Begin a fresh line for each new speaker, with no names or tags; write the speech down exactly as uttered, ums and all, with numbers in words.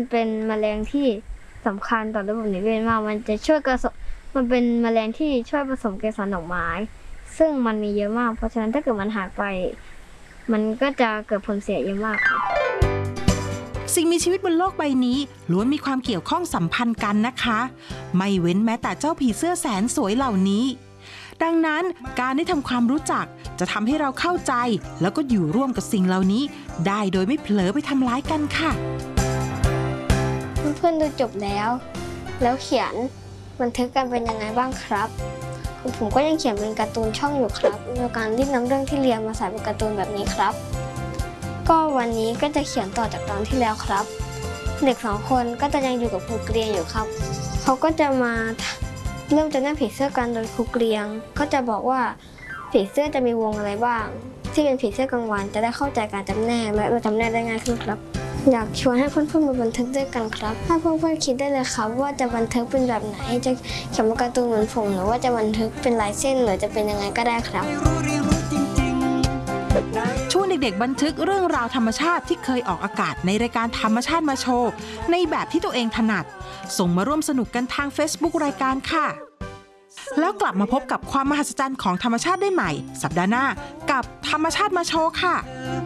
เป็นแมลงที่สำคัญต่อระบบนิเวศมากมันจะช่วยกระสมันเป็นแมลงที่ช่วยผสมเกสรดอกไม้ซึ่งมันมีเยอะมากเพราะฉะนั้นถ้าเกิดมันหายไปมันก็จะเกิดผลเสียเยอะมากค่ะ
สิ่งมีชีวิตบนโลกใบนี้ล้วนมีความเกี่ยวข้องสัมพันธ์กันนะคะไม่เว้นแม้แต่เจ้าผีเสื้อแสนสวยเหล่านี้ดังนั้นการได้ทำความรู้จักจะทำให้เราเข้าใจแล้วก็อยู่ร่วมกับสิ่งเหล่านี้ได้โดยไม่เผลอไปทำร้ายกันค่ะ
เพื่อนๆดูจบแล้วแล้วเขียนบันทึกกันเป็นยังไงบ้างครับผมก็ยังเขียนเป็นการ์ตูนช่องอยู่ครับโดยการรีบนำเรื่องที่เรียนมาใส่เป็นการ์ตูนแบบนี้ครับก็วันนี้ก็จะเขียนต่อจากตอนที่แล้วครับเด็กสองคนก็จะยังอยู่กับครูเกรียงอยู่ครับเขาก็จะมาเริ่มจะเล่นผีเสื้อกันโดยครูเกรียงก็จะบอกว่าผีเสื้อจะมีวงอะไรบ้างที่เป็นผีเสื้อกลางวันจะได้เข้าใจการจำแนกและเราจำแนกได้ง่ายขึ้นครับอยากชวนให้เพื่อนๆมาบันทึกด้วยกันครับถ้าเพื่อนๆคิดได้เลยครับว่าจะบันทึกเป็นแบบไหนจะเขียนเป็นการ์ตูนเหมือนผมหรือว่าจะบันทึกเป็นลายเส้นหรือจะเป็นยังไงก็ได้ครับ
ชวนเด็กๆบันทึกเรื่องราวธรรมชาติที่เคยออกอากาศในรายการธรรมชาติมาโชว์ในแบบที่ตัวเองถนัดส่งมาร่วมสนุกกันทาง Facebook รายการค่ะแล้วกลับมาพบกับความมหัศจรรย์ของธรรมชาติได้ใหม่สัปดาห์หน้ากับธรรมชาติมาโชว์ค่ะ